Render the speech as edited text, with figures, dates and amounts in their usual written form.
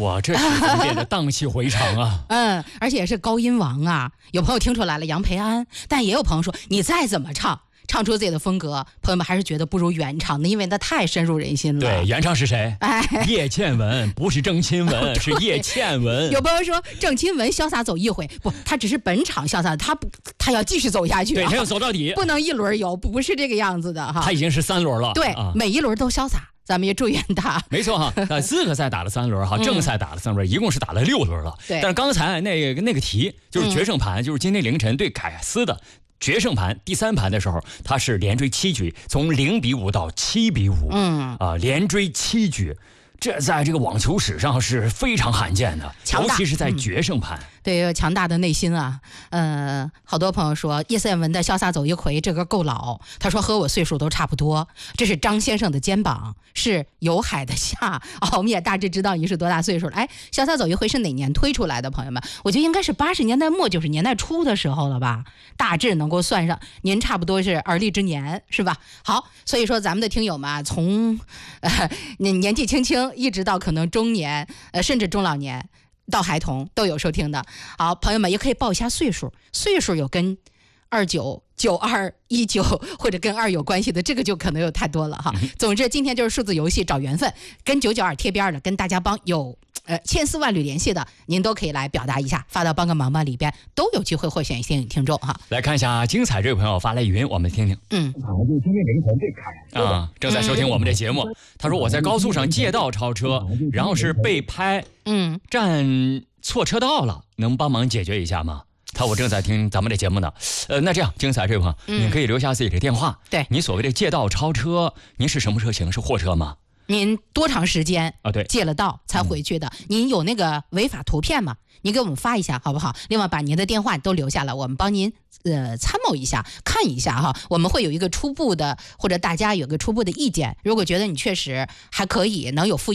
哇，这曲风变得荡气回肠啊！ 而且也是高音王啊。有朋友听出来了杨培安，但也有朋友说你再怎么唱出自己的风格，朋友们还是觉得不如原唱的，因为那太深入人心了。 对，原唱是谁？叶倩文，不是郑钦文，是叶倩文。 有朋友说郑钦文潇洒走一回，不，他只是本场潇洒，他要继续走下去， 对，他要走到底， 不能一轮游，不是这个样子的哈。 他已经是3轮了， 对，每一轮都潇洒。咱们也祝愿他。 没错哈，资格赛打了3轮哈，正赛打了3轮，一共是打了6轮了。 对， 但是刚才那个题就是决胜盘，就是今天凌晨对凯斯的决胜盘第3盘的时候，他是连追7局，从0-5到7-5，连追7局。这在这个网球史上是非常罕见的，尤其是在决胜盘。 对，强大的内心啊。好多朋友说叶倩文的潇洒走一回这个够老，他说和我岁数都差不多，这是张先生的肩膀，是有海的夏。我们也大致知道你是多大岁数了。潇洒走一回是哪年推出来的？朋友们，我觉得应该是80年代末90年代初的时候了吧，大致能够算上您差不多是而立之年，是吧？好，所以说咱们的听友们从年纪轻轻一直到可能中年，甚至中老年到孩童都有收听的。好，朋友们也可以报一下岁数有跟29、92、19或者跟2有关系的，这个就可能有太多了哈。总之今天就是数字游戏找缘分，跟992贴边的，跟大家帮有千丝万缕联系的，您都可以来表达一下，发到帮个忙吧里边，都有机会获选幸运听众哈。 来看一下精彩这位朋友发来语音，我们听听。 就今天凌晨这凯正在收听我们这节目。他说我在高速上借道超车，然后是被拍，占错车道了，能帮忙解决一下吗？我正在听咱们这节目呢。那这样，精彩这位朋友，您可以留下自己的电话。 对， 你所谓的借道超车，您是什么车型？是货车吗？ 您多长时间对借了道才回去的？您有那个违法图片吗？您给我们发一下好不好？另外把您的电话都留下来，我们帮您参谋一下，看一下哈。我们会有一个初步的，或者大家有个初步的意见。如果觉得你确实还可以，能有